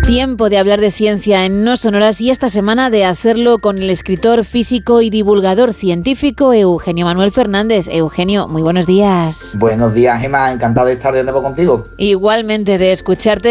Tiempo de hablar de ciencia en No Sonoras y esta semana de hacerlo con el escritor, físico y divulgador científico Eugenio Manuel Fernández. Eugenio, muy buenos días. Buenos días, Gemma. Encantado de estar de nuevo contigo. Igualmente de escucharte